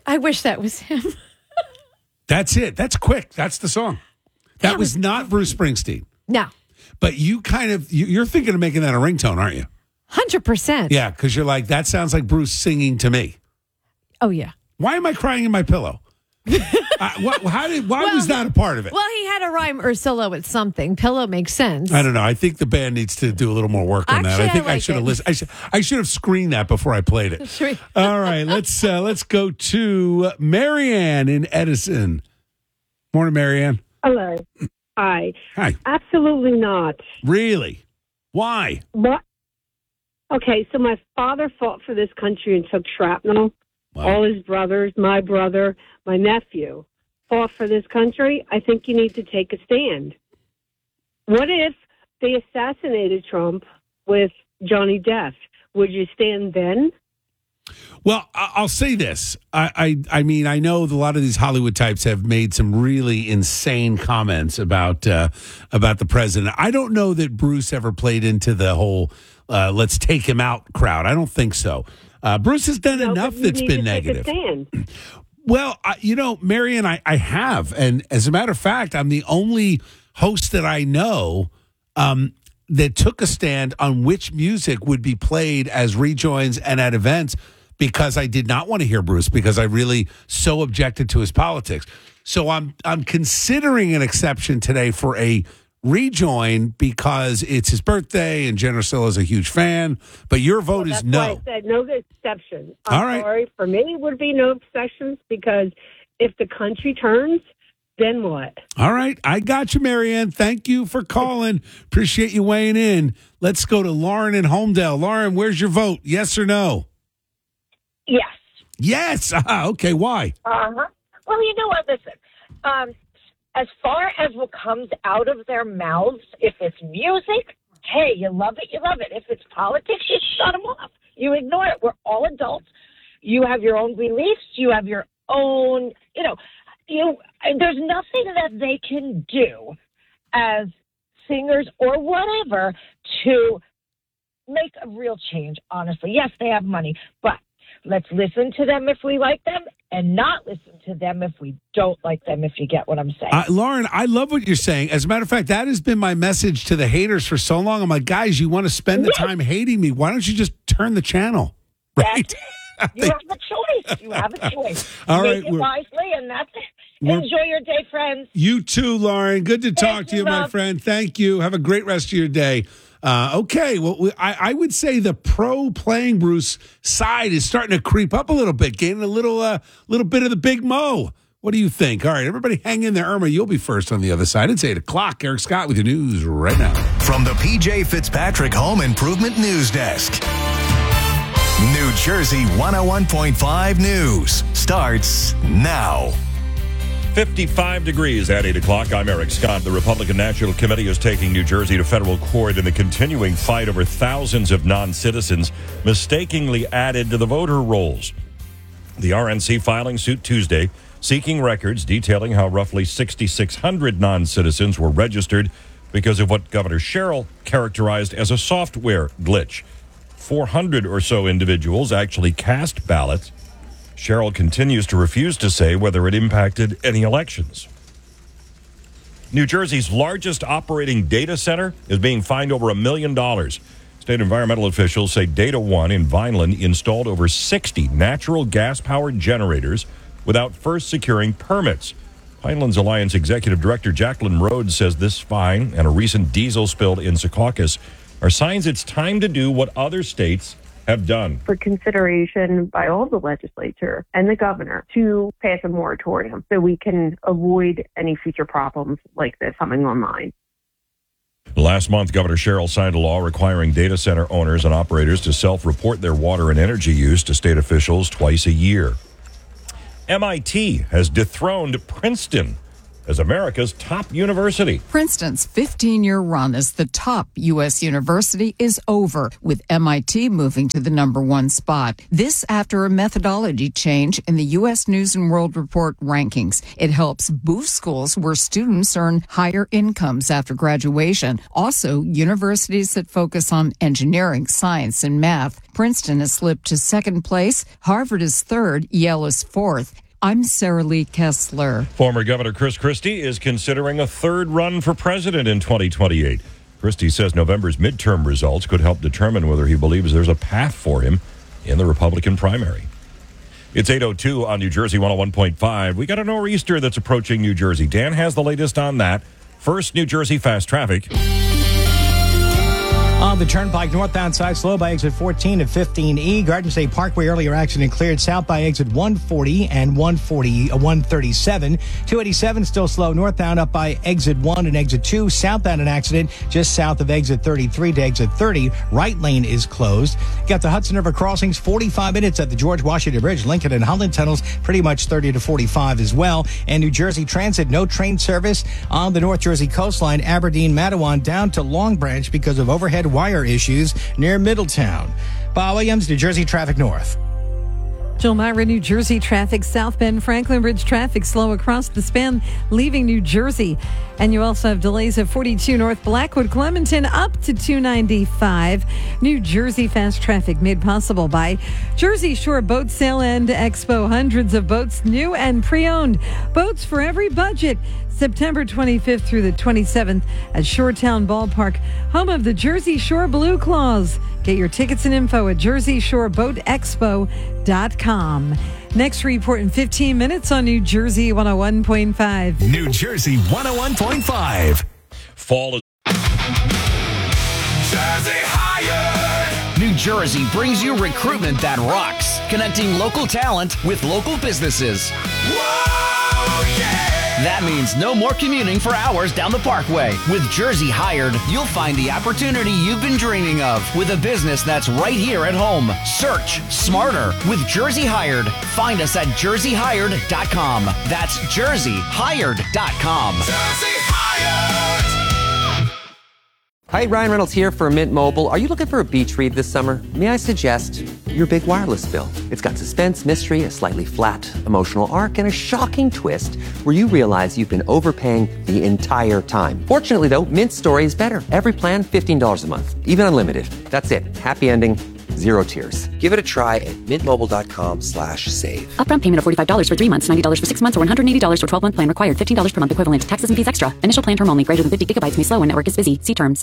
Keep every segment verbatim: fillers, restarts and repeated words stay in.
I wish that was him. That's it. That's quick. That's the song. That, that was, was not Bruce Springsteen. No. But you kind of, you, you're thinking of making that a ringtone, aren't you? one hundred percent. Yeah, because you're like, that sounds like Bruce singing to me. Oh, yeah. Why am I crying in my pillow? uh, what, how did? Why well, was that a part of it? Well, he had a rhyme Ursula with something. Pillow makes sense. I don't know. I think the band needs to do a little more work on Actually, that. I think I, like I should have it. listened. I should, I should have screened that before I played it. Sure. All right, let's uh, let's go to Marianne in Edison. Morning, Marianne. Hello. Hi. Hi. Absolutely not. Really? Why? What? Okay, so my father fought for this country and took shrapnel. Wow. All his brothers, my brother, my nephew fought for this country. I think you need to take a stand. What if they assassinated Trump with Johnny Depp? Would you stand then? Well, I'll say this. I, I, I mean, I know a lot of these Hollywood types have made some really insane comments about uh, about the president. I don't know that Bruce ever played into the whole uh, "let's take him out" crowd. I don't think so. Uh, Bruce has done No, enough but you that's need been to negative. Take a stand. Well, I, you know, Marion, I, I have. And as a matter of fact, I'm the only host that I know um, that took a stand on which music would be played as rejoins and at events, because I did not want to hear Bruce, because I really so objected to his politics. So I'm I'm considering an exception today for a rejoin because it's his birthday and Jen Ursula is a huge fan. But your vote well, is that's no. Why I said no exceptions. I'm All right. sorry. For me, it would be no exceptions because if the country turns, then what? All right. I got you, Marianne. Thank you for calling. Appreciate you weighing in. Let's go to Lauren in Homedale. Lauren, where's your vote? Yes or no? Yes. Yes. Ah, okay. Why? Uh-huh. Well, you know what? Listen, um, as far as what comes out of their mouths, if it's music, hey, you love it, you love it. If it's politics, you shut them off. You ignore it. We're all adults. You have your own beliefs. You have your own, you know, you. There's nothing that they can do as singers or whatever to make a real change, honestly. Yes, they have money, but let's listen to them if we like them and not listen to them if we don't like them, if you get what I'm saying. Uh, Lauren, I love what you're saying. As a matter of fact, that has been my message to the haters for so long. I'm like, guys, you want to spend the Yes. time hating me? Why don't you just turn the channel? Right? You have a choice. You have a choice. All Make right, it we're- wisely, and that's it. We're- Enjoy your day, friends. You too, Lauren. Good to talk Thank to you, you, my Rob. friend. Thank you. Have a great rest of your day. Uh, okay, well, we, I, I would say the pro playing Bruce side is starting to creep up a little bit, gaining a little, uh, little bit of the big mo. What do you think? All right, everybody hang in there. Irma, you'll be first on the other side. It's eight o'clock. Eric Scott with your news right now. From the P J Fitzpatrick Home Improvement News Desk. New Jersey one oh one point five News starts now. fifty-five degrees at eight o'clock. I'm Eric Scott. The Republican National Committee is taking New Jersey to federal court in the continuing fight over thousands of non-citizens mistakenly added to the voter rolls. The R N C filing suit Tuesday, seeking records detailing how roughly six thousand six hundred non-citizens were registered because of what Governor Sherrill characterized as a software glitch. four hundred or so individuals actually cast ballots. Sherrill continues to refuse to say whether it impacted any elections. New Jersey's largest operating data center is being fined over a million dollars. State environmental officials say Data One in Vineland installed over sixty natural gas-powered generators without first securing permits. Vineland's Alliance Executive Director Jacqueline Rhodes says this fine and a recent diesel spill in Secaucus are signs it's time to do what other states have done. For consideration by all the legislature and the governor to pass a moratorium so we can avoid any future problems like this coming online. Last month, Governor Sherrill signed a law requiring data center owners and operators to self-report their water and energy use to state officials twice a year. M I T has dethroned Princeton as America's top university. Princeton's fifteen-year run as the top U S university is over, with M I T moving to the number one spot. This after a methodology change in the U S News and World Report rankings. It helps boost schools where students earn higher incomes after graduation. Also, universities that focus on engineering, science, and math. Princeton has slipped to second place. Harvard is third. Yale is fourth. I'm Sarah Lee Kessler. Former Governor Chris Christie is considering a third run for president in twenty twenty-eight. Christie says November's midterm results could help determine whether he believes there's a path for him in the Republican primary. It's eight oh two on New Jersey one oh one point five. We got a nor'easter that's approaching New Jersey. Dan has the latest on that. First, New Jersey fast traffic. On the Turnpike northbound side, slow by exit fourteen and fifteen E. Garden State Parkway earlier accident cleared south by exit one forty and one forty, uh, one thirty-seven. two eighty-seven still slow northbound up by exit one and exit two. Southbound an accident just south of exit thirty-three to exit thirty. Right lane is closed. Got the Hudson River crossings, forty-five minutes at the George Washington Bridge. Lincoln and Holland tunnels, pretty much thirty to forty-five as well. And New Jersey Transit, no train service on the North Jersey coastline, Aberdeen, Matawan down to Long Branch because of overhead wire issues near Middletown. Bob Williams, New Jersey Traffic North. Jill Myra, New Jersey traffic. South Bend, Franklin Bridge traffic slow across the span, leaving New Jersey. And you also have delays at forty-two North Blackwood, Clementon up to two ninety-five. New Jersey fast traffic made possible by Jersey Shore Boat Sale and Expo. Hundreds of boats, new and pre-owned. Boats for every budget. September twenty-fifth through the twenty-seventh at Shoretown Ballpark, home of the Jersey Shore Blue Claws. Get your tickets and info at jersey shore boat expo dot com. Next report in fifteen minutes on New Jersey one oh one point five. New Jersey one oh one point five. Fall is Jersey Hired. New Jersey brings you recruitment that rocks, connecting local talent with local businesses. Whoa, yeah. That means no more commuting for hours down the Parkway. With Jersey Hired, you'll find the opportunity you've been dreaming of with a business that's right here at home. Search smarter with Jersey Hired. Find us at jersey hired dot com. That's jersey hired dot com. Jersey Hired. Hi, Ryan Reynolds here for Mint Mobile. Are you looking for a beach read this summer? May I suggest your big wireless bill? It's got suspense, mystery, a slightly flat emotional arc, and a shocking twist where you realize you've been overpaying the entire time. Fortunately, though, Mint's story is better. Every plan, fifteen dollars a month, even unlimited. That's it. Happy ending. Zero tears. Give it a try at mintmobile.com slash save. Upfront payment of forty-five dollars for three months, ninety dollars for six months, or one hundred eighty dollars for twelve-month plan required. fifteen dollars per month equivalent. Taxes and fees extra. Initial plan term only. Greater than fifty gigabytes may slow when network is busy. See terms.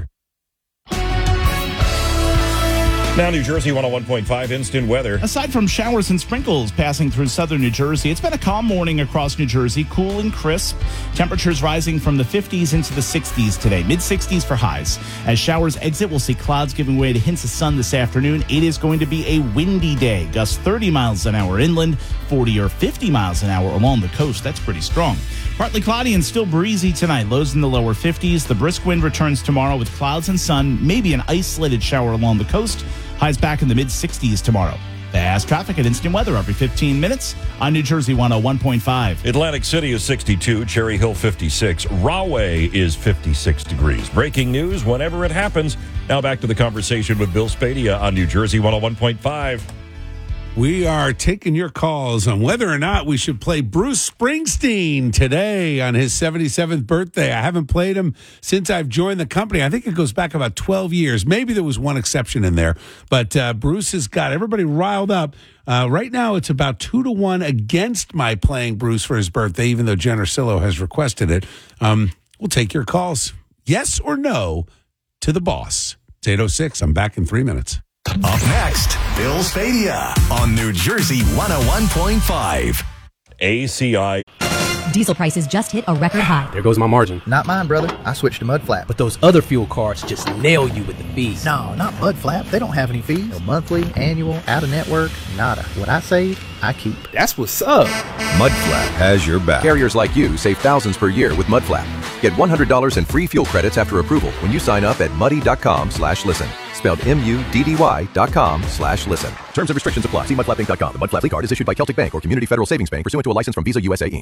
now New Jersey one oh one point five instant weather. Aside from showers and sprinkles passing through southern New Jersey, it's been a calm morning across New Jersey, cool and crisp. Temperatures rising from the fifties into the sixties today, mid-sixties for highs. As showers exit, we'll see clouds giving way to hints of sun this afternoon. It is going to be a windy day. Gusts thirty miles an hour inland, forty or fifty miles an hour along the coast. That's pretty strong. Partly cloudy and still breezy tonight. Lows in the lower fifties. The brisk wind returns tomorrow with clouds and sun, maybe an isolated shower along the coast. Highs back in the mid-sixties tomorrow. Fast traffic and instant weather every fifteen minutes on New Jersey one oh one point five. Atlantic City is sixty-two, Cherry Hill fifty-six, Rahway is fifty-six degrees. Breaking news whenever it happens. Now back to the conversation with Bill Spadia on New Jersey one oh one point five. We are taking your calls on whether or not we should play Bruce Springsteen today on his seventy-seventh birthday. I haven't played him since I've joined the company. I think it goes back about twelve years. Maybe there was one exception in there. But uh, Bruce has got everybody riled up. Uh, right now, it's about two to one against my playing Bruce for his birthday, even though Jen Ursillo has requested it. Um, we'll take your calls. Yes or no to the boss. It's eight oh six. I'm back in three minutes. Up next, Bill Spadia on New Jersey one oh one point five. A C I. Diesel prices just hit a record high. There goes my margin. Not mine, brother. I switched to Mud Flap. But those other fuel cards just nail you with the fees. No, not Mud Flap. They don't have any fees. No monthly, annual, out-of-network, nada. What I save, I keep. That's what's up. Mud Flap has your back. Carriers like you save thousands per year with Mud Flap. Get one hundred dollars in free fuel credits after approval when you sign up at muddy.com slash listen. Spelled M-U-D-D-Y dot com slash listen. Terms and restrictions apply. See mud flap inc dot com. The Mud Flap card is issued by Celtic Bank or Community Federal Savings Bank pursuant to a license from Visa U S A, Incorporated.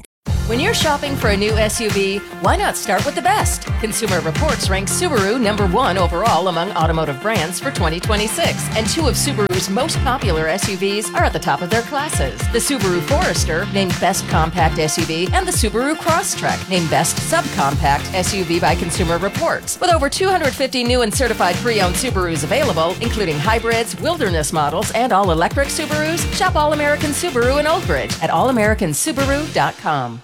When you're shopping for a new S U V, why not start with the best? Consumer Reports ranks Subaru number one overall among automotive brands for twenty twenty-six, and two of Subaru's most popular S U Vs are at the top of their classes. The Subaru Forester, named Best Compact S U V, and the Subaru Crosstrek, named Best Subcompact S U V by Consumer Reports. With over two hundred fifty new and certified pre-owned Subarus available, including hybrids, wilderness models, and all-electric Subarus, shop All-American Subaru in Old Bridge at all american subaru dot com.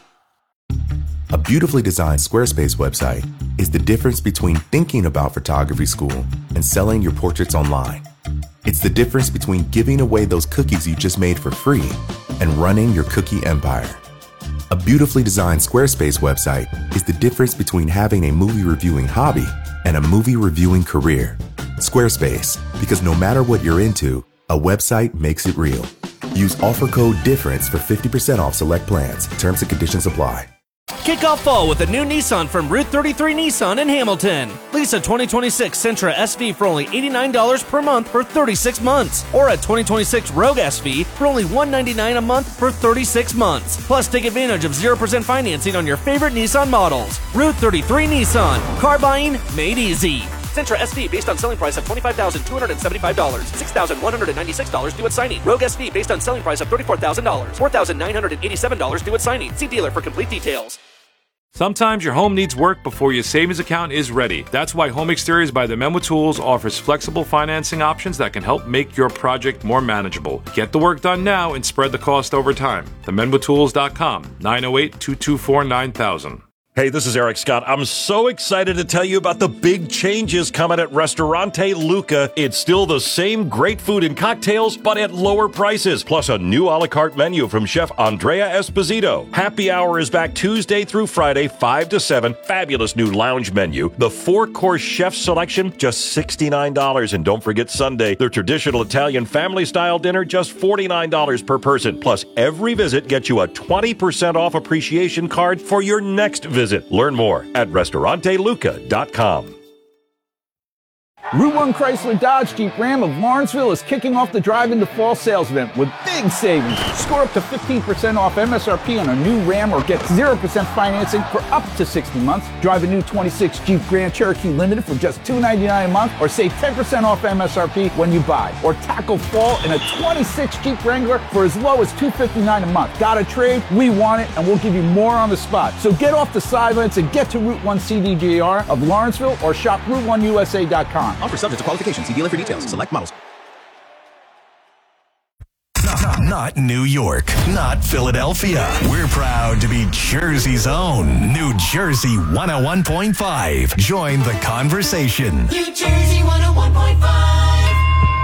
A beautifully designed Squarespace website is the difference between thinking about photography school and selling your portraits online. It's the difference between giving away those cookies you just made for free and running your cookie empire. A beautifully designed Squarespace website is the difference between having a movie reviewing hobby and a movie reviewing career. Squarespace, because no matter what you're into, a website makes it real. Use offer code DIFFERENCE for fifty percent off select plans. Terms and conditions apply. Kick off fall with a new Nissan from Route thirty-three Nissan in Hamilton. Lease a twenty twenty-six Sentra S V for only eighty-nine dollars per month for thirty-six months. Or a twenty twenty-six Rogue S V for only one hundred ninety-nine dollars a month for thirty-six months. Plus, take advantage of zero percent financing on your favorite Nissan models. Route thirty-three Nissan. Car buying made easy. Sentra S V based on selling price of twenty-five thousand two hundred seventy-five dollars. six thousand one hundred ninety-six dollars due at signing. Rogue S V based on selling price of thirty-four thousand dollars. four thousand nine hundred eighty-seven dollars due at signing. See dealer for complete details. Sometimes your home needs work before your savings account is ready. That's why Home Exteriors by the Menwa Tools offers flexible financing options that can help make your project more manageable. Get the work done now and spread the cost over time. the menwa tools dot com, nine oh eight, two two four, nine thousand. Hey, this is Eric Scott. I'm so excited to tell you about the big changes coming at Ristorante Luca. It's still the same great food and cocktails, but at lower prices. Plus a new a la carte menu from Chef Andrea Esposito. Happy Hour is back Tuesday through Friday, five to seven. Fabulous new lounge menu. The four-course chef selection, just sixty-nine dollars. And don't forget Sunday, their traditional Italian family-style dinner, just forty-nine dollars per person. Plus, every visit gets you a twenty percent off appreciation card for your next visit. Visit. Learn more at restaurante luca dot com. Route one Chrysler Dodge Jeep Ram of Lawrenceville is kicking off the Drive into Fall sales event with big savings. Score up to fifteen percent off M S R P on a new Ram or get zero percent financing for up to sixty months. Drive a new twenty-six Jeep Grand Cherokee Limited for just two hundred ninety-nine dollars a month or save ten percent off M S R P when you buy. Or tackle fall in a twenty-six Jeep Wrangler for as low as two hundred fifty-nine dollars a month. Got a trade? We want it, and we'll give you more on the spot. So get off the sidelines and get to Route one C D J R of Lawrenceville or shop route one U S A dot com. Offer subject to qualification. See dealer for details. Select models. Not, not New York, not Philadelphia. We're proud to be Jersey's own New Jersey one oh one point five. Join the conversation. New Jersey one oh one point five.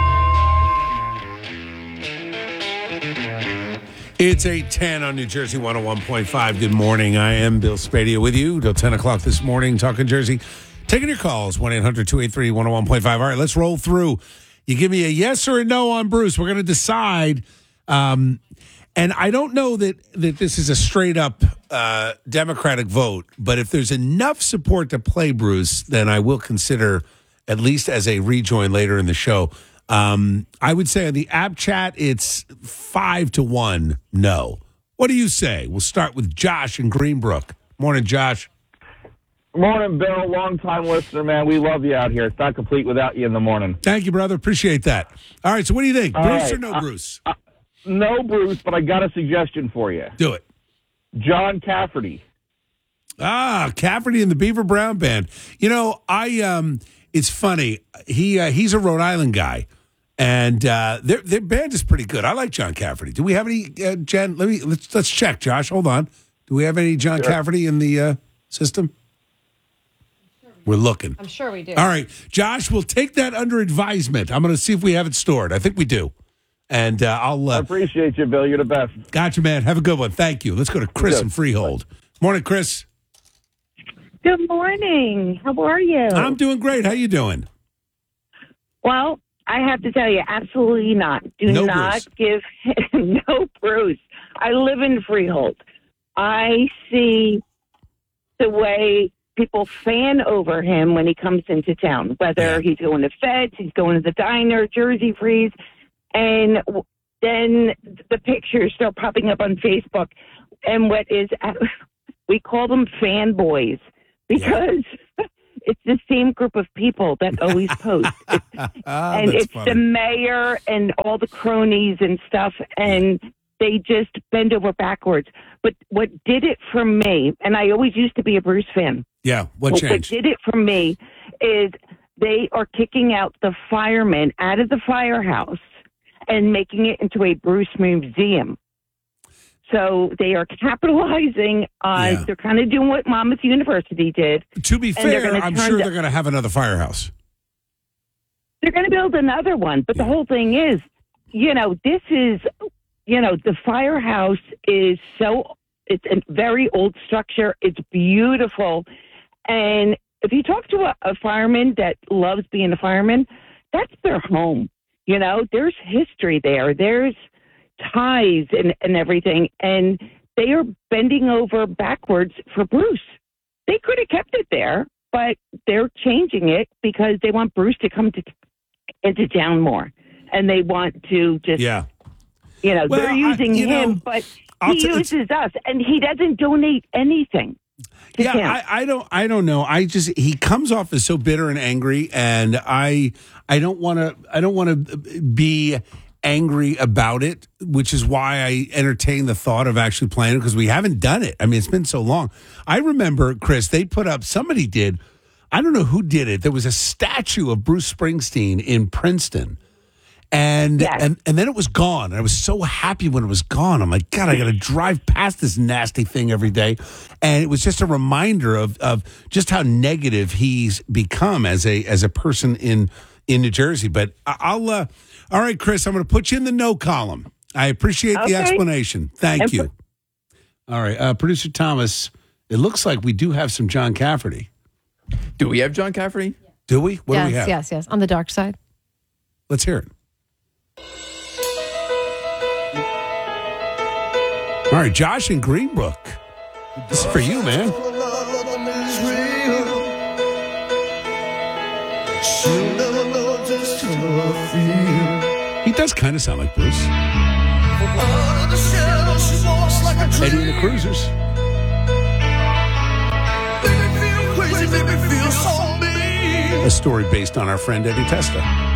It's eight ten on New Jersey one oh one point five. Good morning. I am Bill Spadia with you till ten o'clock this morning, talking Jersey. Taking your calls, one eight hundred two eight three one oh one point five. All right, let's roll through. You give me a yes or a no on Bruce. We're going to decide. Um, and I don't know that, that this is a straight-up uh, Democratic vote, but if there's enough support to play Bruce, then I will consider, at least as a rejoin later in the show. Um, I would say on the app chat, it's five to one no. What do you say? We'll start with Josh in Greenbrook. Morning, Josh. Morning, Bill. Long-time listener, man. We love you out here. It's not complete without you in the morning. Thank you, brother. Appreciate that. All right, so what do you think? All Bruce right. or no uh, Bruce? Uh, no Bruce, but I got a suggestion for you. Do it. John Cafferty. Ah, Cafferty and the Beaver Brown Band. You know, I um, it's funny. He uh, he's a Rhode Island guy, and uh, their their band is pretty good. I like John Cafferty. Do we have any, uh, Jen? Let me let's let's check, Josh. Hold on. Do we have any John Sure. Cafferty in the uh, system? We're looking. I'm sure we do. All right, Josh, we'll take that under advisement. I'm going to see if we have it stored. I think we do. And uh, I'll. Uh, I appreciate you, Bill. You're the best. Gotcha, man. Have a good one. Thank you. Let's go to Chris in Freehold. Morning, Chris. Good morning. How are you? I'm doing great. How you doing? Well, I have to tell you, absolutely not. Do No not give no Bruce. I live in Freehold. I see the way people fan over him when he comes into town, whether he's going to Feds, he's going to the diner, Jersey Freeze. And then the pictures start popping up on Facebook. And what is, we call them fanboys because it's the same group of people that always post. It's, and it's funny. The mayor and all the cronies and stuff, and they just bend over backwards. But what did it for me, and I always used to be a Bruce fan. Yeah, what changed? What did it for me is they are kicking out the firemen out of the firehouse and making it into a Bruce museum. So they are capitalizing on, Yeah. they're kind of doing what Monmouth University did. To be And they're fair, gonna I'm turn sure the- they're going to have another firehouse. They're going to build another one. But the whole thing is, you know, this is, you know, the firehouse is so, it's a very old structure. It's beautiful. And if you talk to a, a fireman that loves being a fireman, that's their home. You know, there's history there. There's ties and, and everything. And they are bending over backwards for Bruce. They could have kept it there, but they're changing it because they want Bruce to come to into town more. And they want to just, Yeah. you know, Well, they're I- using you him, know, but I'll he t- uses us. And he doesn't donate anything. to Yeah, him. I, I don't. I don't know. I just he comes off as so bitter and angry, and I I don't want to. I don't want to be angry about it, which is why I entertain the thought of actually playing it because we haven't done it. I mean, it's been so long. I remember, Chris, they put up. Somebody did. I don't know who did it. There was a statue of Bruce Springsteen in Princeton. And, and and then it was gone. I was so happy when it was gone. I'm like, God, I got to drive past this nasty thing every day. And it was just a reminder of of just how negative he's become as a as a person in in New Jersey. But I- I'll uh, all right, Chris, I'm going to put you in the no column. I appreciate Okay. the explanation. Thank And you. All right, uh, producer Thomas. It looks like we do have some John Cafferty. Do we have John Cafferty? Do we? What yes, do we have? yes, yes. On the dark side. Let's hear it. All right, Josh in Greenbrook. This is for you, man. He does kind of sound like Bruce. Eddie and the Cruisers. A story based on our friend Eddie Testa.